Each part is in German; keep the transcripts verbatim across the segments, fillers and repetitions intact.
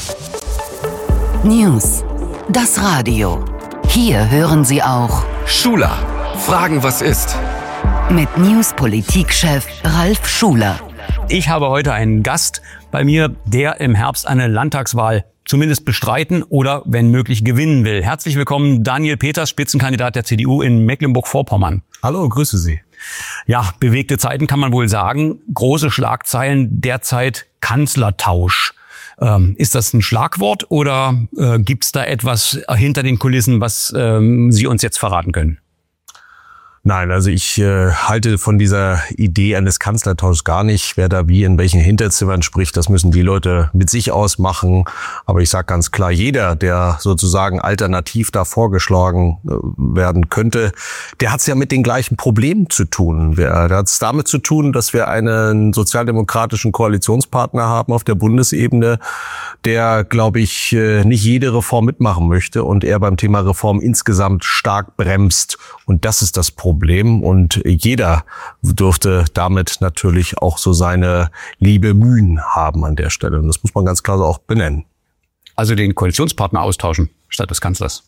News. Das Radio. Hier hören Sie auch Schuler. Fragen, was ist? Mit News-Politik-Chef Ralf Schuler. Ich habe heute einen Gast bei mir, der im Herbst eine Landtagswahl zumindest bestreiten oder, wenn möglich, gewinnen will. Herzlich willkommen, Daniel Peters, Spitzenkandidat der C D U in Mecklenburg-Vorpommern. Hallo, grüße Sie. Ja, bewegte Zeiten kann man wohl sagen. Große Schlagzeilen, derzeit Kanzlertausch. Ähm, ist das ein Schlagwort oder äh, gibt es da etwas hinter den Kulissen, was ähm, Sie uns jetzt verraten können? Nein, also ich äh, halte von dieser Idee eines Kanzlertauschs gar nicht. Wer da wie in welchen Hinterzimmern spricht, das müssen die Leute mit sich ausmachen. Aber ich sage ganz klar, jeder, der sozusagen alternativ da vorgeschlagen äh, werden könnte, der hat es ja mit den gleichen Problemen zu tun. Der, der hat es damit zu tun, dass wir einen sozialdemokratischen Koalitionspartner haben auf der Bundesebene, der, glaube ich, äh, nicht jede Reform mitmachen möchte und er beim Thema Reform insgesamt stark bremst. Und das ist das Problem. Problem und jeder dürfte damit natürlich auch so seine liebe Mühen haben an der Stelle. Und das muss man ganz klar so auch benennen. Also den Koalitionspartner austauschen statt des Kanzlers?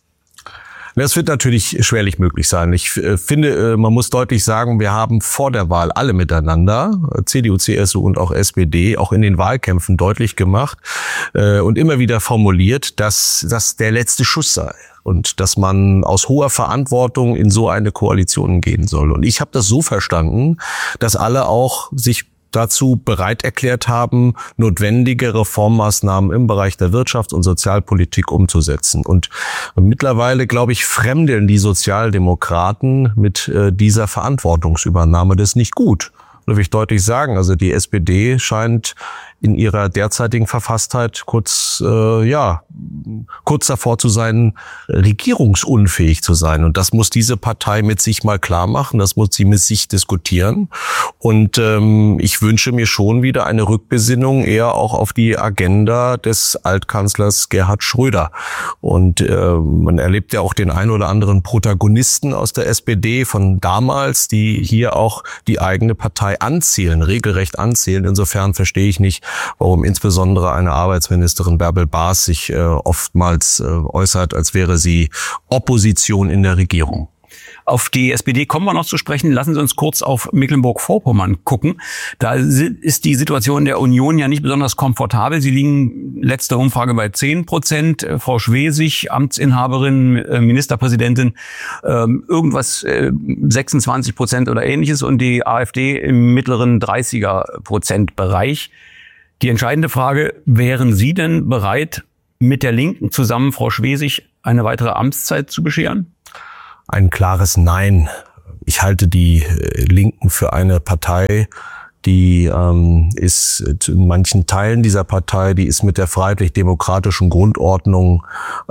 Das wird natürlich schwerlich möglich sein. Ich finde, man muss deutlich sagen, wir haben vor der Wahl alle miteinander, C D U, C S U und auch S P D, auch in den Wahlkämpfen deutlich gemacht und immer wieder formuliert, dass das der letzte Schuss sei. Und dass man aus hoher Verantwortung in so eine Koalition gehen soll. Und ich habe das so verstanden, dass alle auch sich dazu bereit erklärt haben, notwendige Reformmaßnahmen im Bereich der Wirtschafts- und Sozialpolitik umzusetzen. Und mittlerweile, glaube ich, fremdeln die Sozialdemokraten mit äh, dieser Verantwortungsübernahme. Das ist nicht gut. Da will ich deutlich sagen, also die S P D scheint in ihrer derzeitigen Verfasstheit kurz, äh, ja, kurz davor zu sein, regierungsunfähig zu sein. Und das muss diese Partei mit sich mal klar machen. Das muss sie mit sich diskutieren. Und ähm, ich wünsche mir schon wieder eine Rückbesinnung eher auch auf die Agenda des Altkanzlers Gerhard Schröder. Und äh, man erlebt ja auch den ein oder anderen Protagonisten aus der S P D von damals, die hier auch die eigene Partei anzählen, regelrecht anzählen. Insofern verstehe ich nicht, warum insbesondere eine Arbeitsministerin Bärbel Baas sich äh, oftmals äh, äußert, als wäre sie Opposition in der Regierung. Auf die S P D kommen wir noch zu sprechen. Lassen Sie uns kurz auf Mecklenburg-Vorpommern gucken. Da ist die Situation der Union ja nicht besonders komfortabel. Sie liegen letzte Umfrage bei zehn Prozent. Frau Schwesig, Amtsinhaberin, Ministerpräsidentin, irgendwas sechsundzwanzig Prozent oder ähnliches und die AfD im mittleren dreißiger Prozent Bereich. Die entscheidende Frage, wären Sie denn bereit, mit der Linken zusammen Frau Schwesig eine weitere Amtszeit zu bescheren? Ein klares Nein. Ich halte die Linken für eine Partei, die ähm, ist in manchen Teilen dieser Partei, die ist mit der freiheitlich-demokratischen Grundordnung,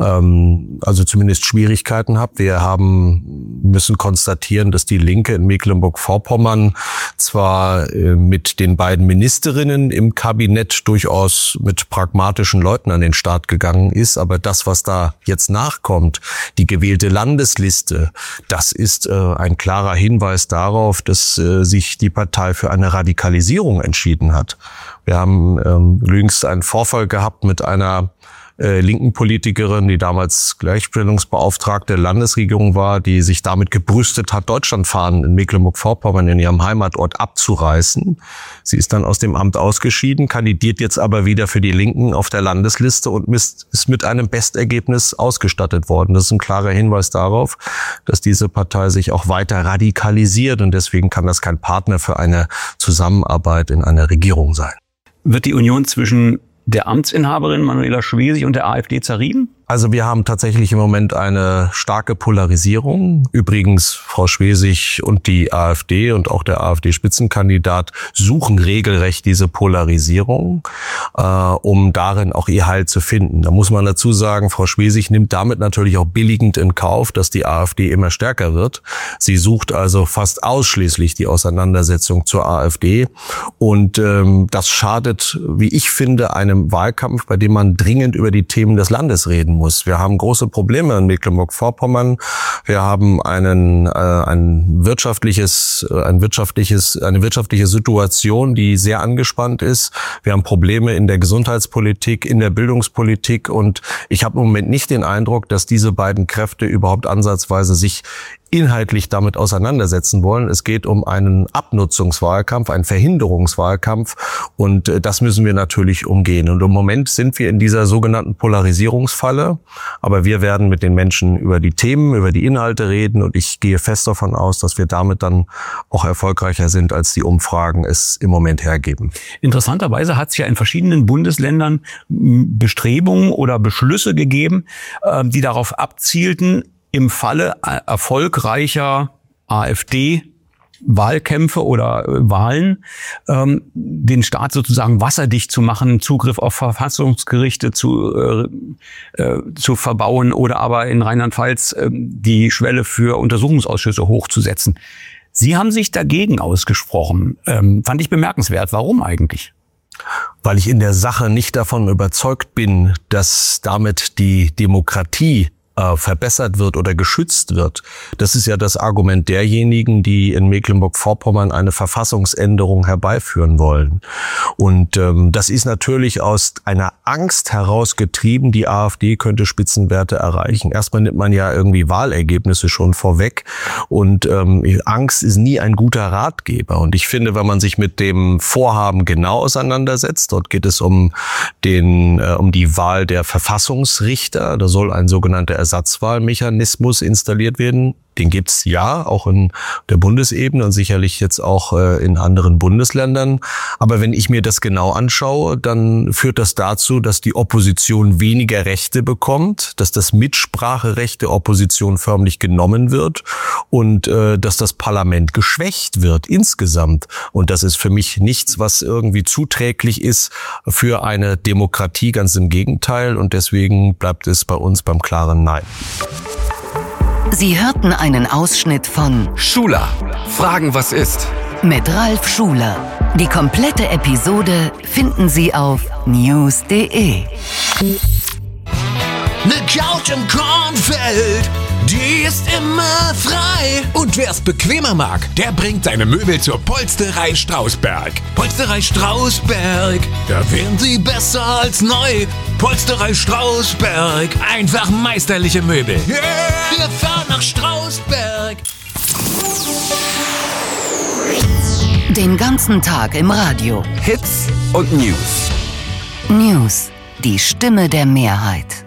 ähm, also zumindest Schwierigkeiten hat. Wir haben müssen konstatieren, dass die Linke in Mecklenburg-Vorpommern zwar äh, mit den beiden Ministerinnen im Kabinett durchaus mit pragmatischen Leuten an den Start gegangen ist, aber das, was da jetzt nachkommt, die gewählte Landesliste, das ist äh, ein klarer Hinweis darauf, dass äh, sich die Partei für eine Radikalisierung entschieden hat. Wir haben ähm, jüngst einen Vorfall gehabt mit einer äh, linken Politikerin, die damals Gleichstellungsbeauftragte der Landesregierung war, die sich damit gebrüstet hat, Deutschlandfahnen in Mecklenburg-Vorpommern in ihrem Heimatort abzureißen. Sie ist dann aus dem Amt ausgeschieden, kandidiert jetzt aber wieder für die Linken auf der Landesliste und ist mit einem Bestergebnis ausgestattet worden. Das ist ein klarer Hinweis darauf, dass diese Partei sich auch weiter radikalisiert und deswegen kann das kein Partner für eine Zusammenarbeit in einer Regierung sein. Wird die Union zwischen der Amtsinhaberin Manuela Schwesig und der AfD zerrieben? Also wir haben tatsächlich im Moment eine starke Polarisierung. Übrigens, Frau Schwesig und die AfD und auch der AfD-Spitzenkandidat suchen regelrecht diese Polarisierung, äh, um darin auch ihr Heil zu finden. Da muss man dazu sagen, Frau Schwesig nimmt damit natürlich auch billigend in Kauf, dass die AfD immer stärker wird. Sie sucht also fast ausschließlich die Auseinandersetzung zur AfD. Und ähm, das schadet, wie ich finde, einem Wahlkampf, bei dem man dringend über die Themen des Landes reden muss. Wir haben große Probleme in Mecklenburg-Vorpommern. Wir haben einen, äh, ein wirtschaftliches, ein wirtschaftliches, eine wirtschaftliche Situation, die sehr angespannt ist. Wir haben Probleme in der Gesundheitspolitik, in der Bildungspolitik und ich habe im Moment nicht den Eindruck, dass diese beiden Kräfte überhaupt ansatzweise sich inhaltlich damit auseinandersetzen wollen. Es geht um einen Abnutzungswahlkampf, einen Verhinderungswahlkampf und das müssen wir natürlich umgehen. Und im Moment sind wir in dieser sogenannten Polarisierungsfalle, aber wir werden mit den Menschen über die Themen, über die Inhalte reden und ich gehe fest davon aus, dass wir damit dann auch erfolgreicher sind, als die Umfragen es im Moment hergeben. Interessanterweise hat es ja in verschiedenen Bundesländern Bestrebungen oder Beschlüsse gegeben, die darauf abzielten, im Falle erfolgreicher AfD-Wahlkämpfe oder Wahlen ähm, den Staat sozusagen wasserdicht zu machen, Zugriff auf Verfassungsgerichte zu äh, äh, zu verbauen oder aber in Rheinland-Pfalz äh, die Schwelle für Untersuchungsausschüsse hochzusetzen. Sie haben sich dagegen ausgesprochen. Ähm, fand ich bemerkenswert. Warum eigentlich? Weil ich in der Sache nicht davon überzeugt bin, dass damit die Demokratie verbessert wird oder geschützt wird. Das ist ja das Argument derjenigen, die in Mecklenburg-Vorpommern eine Verfassungsänderung herbeiführen wollen. Und ähm, das ist natürlich aus einer Angst herausgetrieben, die AfD könnte Spitzenwerte erreichen. Erstmal nimmt man ja irgendwie Wahlergebnisse schon vorweg und ähm, Angst ist nie ein guter Ratgeber. Und ich finde, wenn man sich mit dem Vorhaben genau auseinandersetzt, dort geht es um den äh, um die Wahl der Verfassungsrichter, da soll ein sogenannter Ersatzwahlmechanismus installiert werden. Den gibt's ja auch in der Bundesebene und sicherlich jetzt auch äh, in anderen Bundesländern. Aber wenn ich mir das genau anschaue, dann führt das dazu, dass die Opposition weniger Rechte bekommt, dass das Mitspracherecht der Opposition förmlich genommen wird und äh, dass das Parlament geschwächt wird insgesamt. Und das ist für mich nichts, was irgendwie zuträglich ist für eine Demokratie, ganz im Gegenteil. Und deswegen bleibt es bei uns beim klaren Nein. Sie hörten einen Ausschnitt von Schuler, Fragen, was ist? Mit Ralf Schuler. Die komplette Episode finden Sie auf news punkt de. Ne Couch im Kornfeld, die ist immer frei. Und wer's bequemer mag, der bringt seine Möbel zur Polsterei Strausberg. Polsterei Strausberg, da wären sie besser als neu. Polsterei Strausberg, einfach meisterliche Möbel. Yeah. Wir fahren nach Strausberg. Den ganzen Tag im Radio. Hits und News. News, die Stimme der Mehrheit.